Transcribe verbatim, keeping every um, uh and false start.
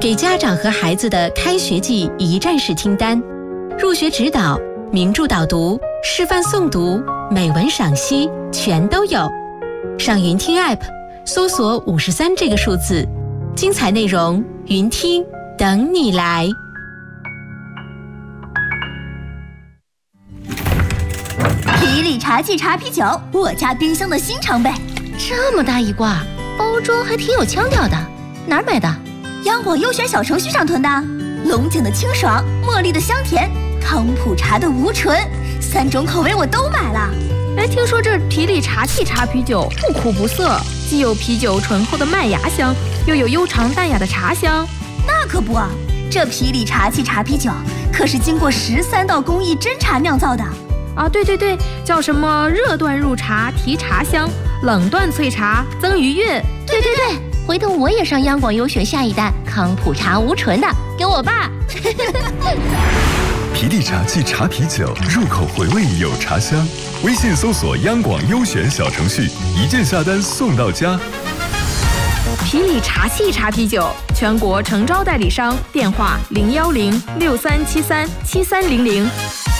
给家长和孩子的开学季一站式听单，入学指导、名著导读、示范诵读、美文赏析全都有。上云听 App 搜索五十三这个数字，精彩内容云听等你来。 皮里茶气茶啤酒，我家冰箱的新常备。 这么大一挂，包装还挺有腔调的，哪儿买的？ 央广优选小程序上囤的。龙井的清爽，茉莉的香甜，康普茶的无醇，三种口味我都买了。 哎，听说这皮里茶气茶啤酒不苦不涩，既有啤酒醇厚的麦芽香，又有悠长淡雅的茶香。 那可不，这皮里茶气茶啤酒可是经过十三道工艺真茶酿造的。 啊，对对对，叫什么热断入茶提茶香，冷断萃茶增愉悦。 对对对，回头我也上央广优选下一单康普茶无醇的，给我爸。 皮里茶气茶啤酒，入口回味有茶香。微信搜索央广优选小程序，一键下单送到家。 皮里茶气茶啤酒，全国诚招代理商，电话零幺零六三七三七三零零。